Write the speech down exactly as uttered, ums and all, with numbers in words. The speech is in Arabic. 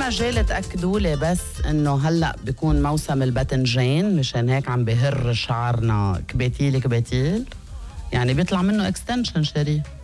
مجال تأكدوا لي بس إنه هلأ بيكون موسم الباذنجان، مشان هيك عم بهر شعرنا كباتيل كباتيل، يعني بيطلع منه اكستنشن شري.